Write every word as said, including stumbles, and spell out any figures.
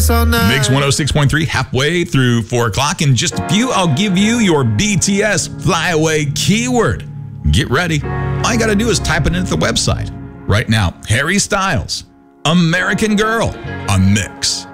dance all night. Mix one oh six point three, halfway through four o'clock. In just a few, I'll give you your B T S flyaway keyword. Get ready. All you got to do is type it into the website. Right now, Harry Styles, American Girl, on Mix.